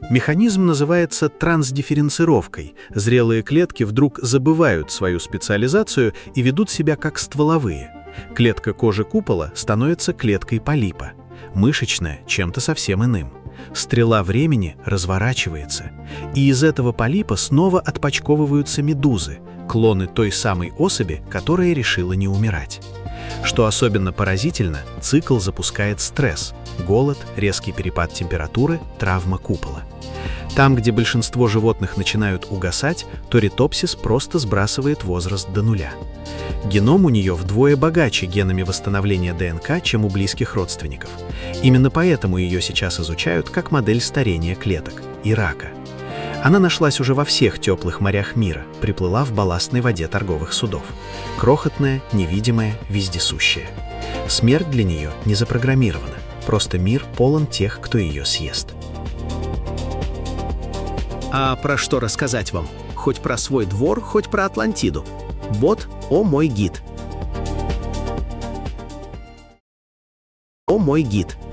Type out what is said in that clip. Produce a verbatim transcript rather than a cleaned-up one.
Механизм называется трансдифференцировкой. Зрелые клетки вдруг забывают свою специализацию и ведут себя как стволовые. Клетка кожи купола становится клеткой полипа. Мышечная – чем-то совсем иным. Стрела времени разворачивается. И из этого полипа снова отпочковываются медузы, клоны той самой особи, которая решила не умирать. Что особенно поразительно, цикл запускает стресс – голод, резкий перепад температуры, травма купола. Там, где большинство животных начинают угасать, торитопсис просто сбрасывает возраст до нуля. Геном у нее вдвое богаче генами восстановления ДНК, чем у близких родственников. Именно поэтому ее сейчас изучают как модель старения клеток и рака. Она нашлась уже во всех теплых морях мира, приплыла в балластной воде торговых судов. Крохотная, невидимая, вездесущая. Смерть для нее не запрограммирована, просто мир полон тех, кто ее съест. А про что рассказать вам? Хоть про свой двор, хоть про Атлантиду. Бот «О мой гид». О мой гид.